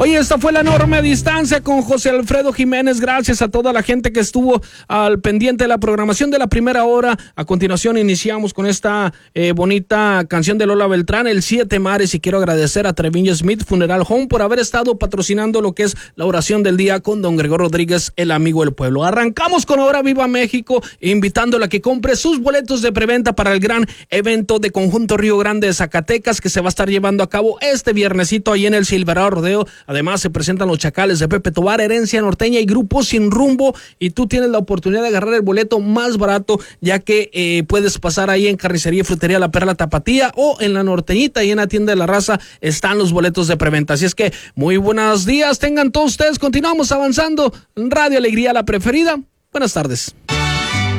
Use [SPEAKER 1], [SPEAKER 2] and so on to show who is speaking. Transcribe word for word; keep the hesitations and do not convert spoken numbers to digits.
[SPEAKER 1] Oye, esta fue la enorme distancia con José Alfredo Jiménez. Gracias a toda la gente que estuvo al pendiente de la programación de la primera hora. A continuación iniciamos con esta eh, bonita canción de Lola Beltrán, El Siete Mares, y quiero agradecer a Treviño Smith Funeral Home por haber estado patrocinando lo que es la oración del día con don Gregorio Rodríguez, el amigo del pueblo. Arrancamos con Ahora Viva México, invitándola a que compre sus boletos de preventa para el gran evento de Conjunto Río Grande de Zacatecas que se va a estar llevando a cabo este viernesito ahí en el Silverado Rodeo. Además se presentan los Chacales de Pepe Tobar, Herencia Norteña y Grupo Sin Rumbo, y tú tienes la oportunidad de agarrar el boleto más barato, ya que eh, puedes pasar ahí en Carnicería y Frutería La Perla Tapatía o en La Norteñita, y en la Tienda de la Raza están los boletos de preventa. Así es que muy buenos días tengan todos ustedes. Continuamos avanzando. Radio Alegría, la preferida. Buenas tardes.